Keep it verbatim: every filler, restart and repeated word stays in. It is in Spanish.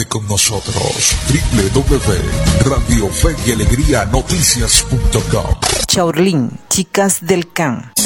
con nosotros. doble u doble u doble u punto radio fe y alegría noticias punto com. Chaurlín, chicas del Can.